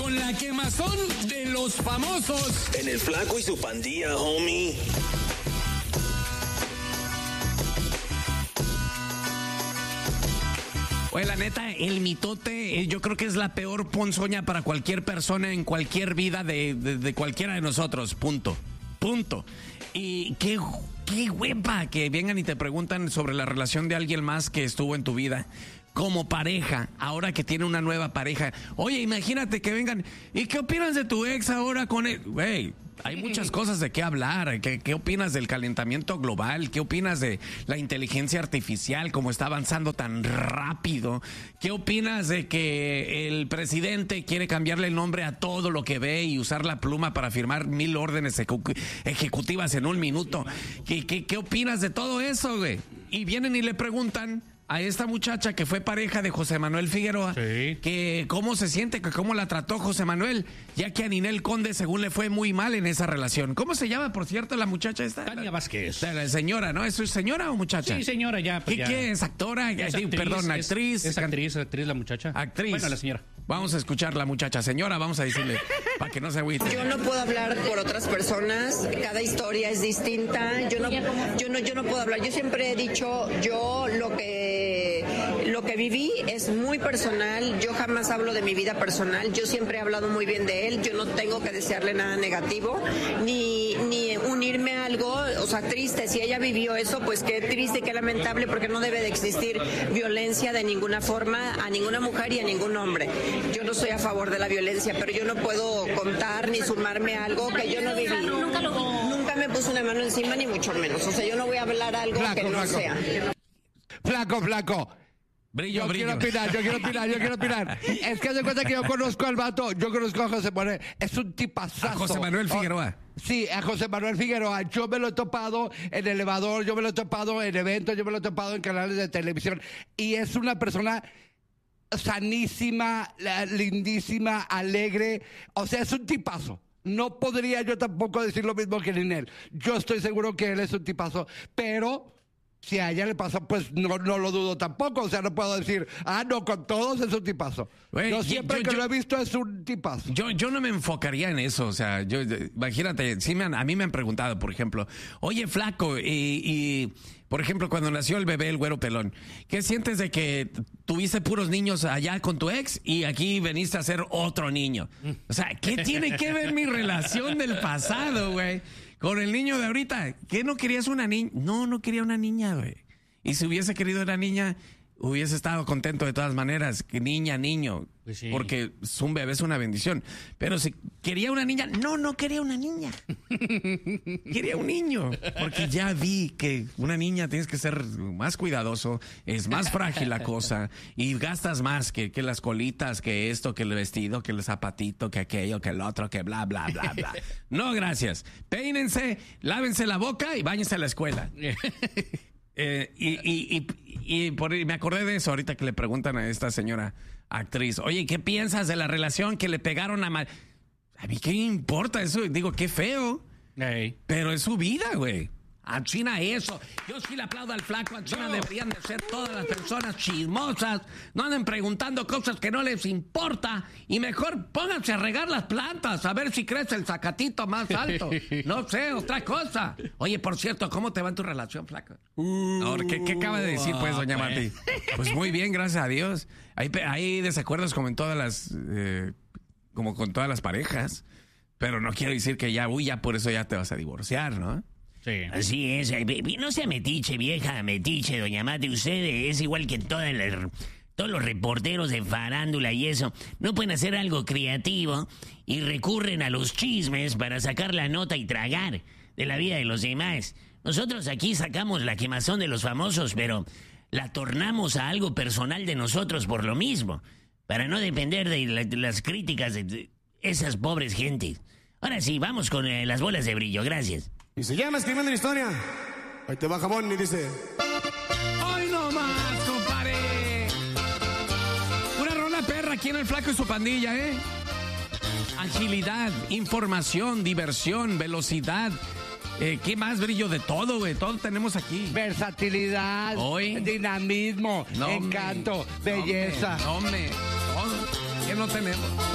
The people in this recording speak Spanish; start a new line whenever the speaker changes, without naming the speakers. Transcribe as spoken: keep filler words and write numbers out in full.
con la quemazón de los famosos.
En el Flaco y su pandilla, homie.
Oye, la neta, el mitote, eh, yo creo que es la peor ponzoña para cualquier persona en cualquier vida de, de, de cualquiera de nosotros. Punto. Punto. Y qué, qué huepa que vengan y te preguntan sobre la relación de alguien más que estuvo en tu vida. Como pareja, ahora que tiene una nueva pareja. Oye, imagínate que vengan. ¿Y qué opinas de tu ex ahora con él? Güey, hay muchas cosas de qué hablar. ¿Qué, ¿Qué opinas del calentamiento global? ¿Qué opinas de la inteligencia artificial, cómo está avanzando tan rápido? ¿Qué opinas de que el presidente quiere cambiarle el nombre a todo lo que ve y usar la pluma para firmar mil órdenes ejecu- ejecutivas en un minuto? ¿Qué, qué, ¿Qué opinas de todo eso, güey? Y vienen y le preguntan a esta muchacha que fue pareja de José Manuel Figueroa, sí, que cómo se siente, que cómo la trató José Manuel, ya que a Ninel Conde según le fue muy mal en esa relación. ¿Cómo se llama, por cierto, la muchacha esta?
Tania Vázquez.
La, la señora, ¿no? ¿Es señora o muchacha?
Sí, señora, ya. Pues
¿Qué,
ya.
¿Qué es? ¿Actora?
Es
Digo,
actriz,
perdón,
es,
actriz.
Es actriz, actriz la muchacha.
Actriz.
Bueno, la señora.
Vamos a escuchar la muchacha. Señora, vamos a decirle, para que no se agüite.
Yo no puedo hablar por otras personas, cada historia es distinta, yo no, yo no, yo no puedo hablar, yo siempre he dicho, yo lo que, lo que viví es muy personal, yo jamás hablo de mi vida personal, yo siempre he hablado muy bien de él, yo no tengo que desearle nada negativo, ni, ni unirme a algo, o sea, triste, si ella vivió eso, pues qué triste, qué lamentable, porque no debe de existir violencia de ninguna forma a ninguna mujer y a ningún hombre. Yo no estoy a favor de la violencia, pero yo no puedo contar ni sumarme a algo que yo no viví. Nunca lo vi. Nunca me puse una mano encima, ni mucho menos. O sea, yo no voy a hablar algo
flaco,
que no
flaco.
sea.
Flaco, flaco.
Brillo,
yo
brillo.
quiero opinar, yo quiero opinar, yo quiero opinar. Es que haz de cuenta que yo conozco al vato, yo conozco a José Manuel, es un tipazazo.
A José Manuel Figueroa.
Oh, sí, a José Manuel Figueroa. Yo me lo he topado en elevador, yo me lo he topado en eventos, yo me lo he topado en canales de televisión. Y es una persona sanísima, lindísima, alegre. O sea, es un tipazo. No podría yo tampoco decir lo mismo que Ninel. Yo estoy seguro que él es un tipazo, pero si a ella le pasa, pues no, no lo dudo tampoco. O sea, no puedo decir, ah, no, con todos es un tipazo.
Wey,
no siempre
yo,
que
yo,
lo he visto es un tipazo.
Yo, yo no me enfocaría en eso. O sea, yo, imagínate, sí me han, a mí me han preguntado, por ejemplo, oye, flaco, y, y por ejemplo, cuando nació el bebé, el güero pelón, ¿qué sientes de que tuviste puros niños allá con tu ex y aquí veniste a ser otro niño? O sea, ¿qué tiene que ver mi relación del pasado, güey, con el niño de ahorita? ¿Qué no querías una niña? No, no quería una niña, güey. Y si hubiese querido una niña, hubiese estado contento de todas maneras. Que niña, niño. Pues sí. Porque un bebé es una bendición. Pero si quería una niña, no, no quería una niña. Quería un niño. Porque ya vi que una niña tienes que ser más cuidadoso, es más frágil la cosa y gastas más que, que las colitas, que esto, que el vestido, que el zapatito, que aquello, que el otro, que bla, bla, bla, bla. No, gracias. Peínense, lávense la boca y váyanse a la escuela. Eh, y, y, y, y por, me acordé de eso ahorita que le preguntan a esta señora actriz, oye, ¿qué piensas de la relación que le pegaron a Mar... A mí qué importa eso, digo, qué feo, hey. Pero es su vida, güey. A China eso, yo sí le aplaudo al flaco, a China no. Deberían de ser todas las personas chismosas, no anden preguntando cosas que no les importa y mejor pónganse a regar las plantas, a ver si crece el zacatito más alto, no sé, otra cosa. Oye, por cierto, ¿cómo te va en tu relación, flaco? Uh, Ahora, ¿qué, ¿Qué acaba de decir, pues, doña Martí? Pues muy bien, gracias a Dios. Hay, hay desacuerdos como en todas las, eh, como con todas las parejas, pero no quiero decir que ya, uy, ya por eso ya te vas a divorciar, ¿no?
Sí. Así es, no sea metiche, vieja, metiche, doña Mate, usted es igual que todas las, todos los reporteros de farándula y eso, no pueden hacer algo creativo y recurren a los chismes para sacar la nota y tragar de la vida de los demás. Nosotros aquí sacamos la quemazón de los famosos, pero la tornamos a algo personal de nosotros por lo mismo, para no depender de, la, de las críticas de esas pobres gentes. Ahora sí, vamos con eh, las bolas de brillo, gracias.
Y se llama Escribiendo la Historia. Ahí te va Jabón y dice...
¡Ay, no más, compadre! Una rola perra aquí en el Flaco y su pandilla, ¿eh? Agilidad, información, diversión, velocidad. Eh, ¿Qué más, brillo? De todo, güey. Todo tenemos aquí.
Versatilidad, Hoy, dinamismo, no, encanto, me, belleza.
Hombre, todo. ¿Qué no tenemos?